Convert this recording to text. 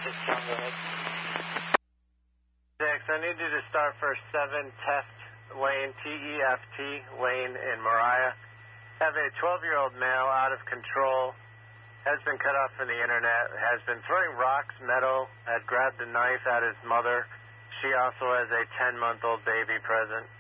I need you to start for 7 Teft Lane, T-E-F-T Lane in Mariah. Have a 12-year-old male out of control, has been cut off from the internet, has been throwing rocks, metal, had grabbed a knife at his mother. She also has a 10-month-old baby present.